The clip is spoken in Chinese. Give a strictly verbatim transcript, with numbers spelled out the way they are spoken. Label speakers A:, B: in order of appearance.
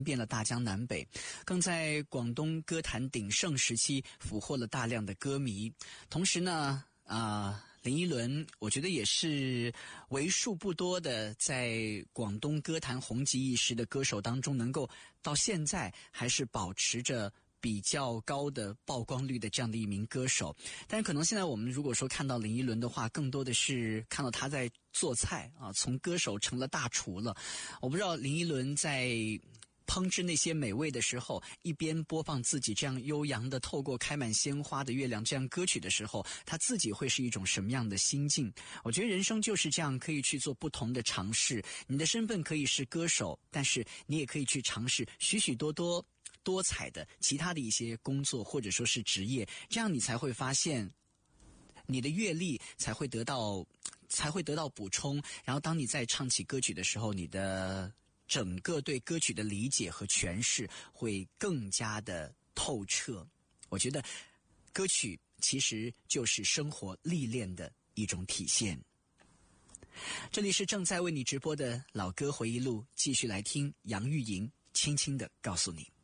A: 遍了大江南北，更在广东歌坛鼎盛时期俘获了大量的歌迷。同时呢，啊、呃，林依轮我觉得也是为数不多的在广东歌坛红极一时的歌手当中，能够到现在还是保持着比较高的曝光率的这样的一名歌手。但是可能现在我们如果说看到林依轮的话，更多的是看到他在做菜啊，从歌手成了大厨了。我不知道林依轮在烹制那些美味的时候，一边播放自己这样悠扬的透过开满鲜花的月亮这样歌曲的时候，他自己会是一种什么样的心境。我觉得人生就是这样，可以去做不同的尝试。你的身份可以是歌手，但是你也可以去尝试许许多多多彩的其他的一些工作或者说是职业，这样你才会发现你的阅历才会得到才会得到补充。然后当你在唱起歌曲的时候，你的整个对歌曲的理解和诠释会更加的透彻。我觉得歌曲其实就是生活历练的一种体现。这里是正在为你直播的老歌回忆录，继续来听杨钰莹轻轻地告诉你。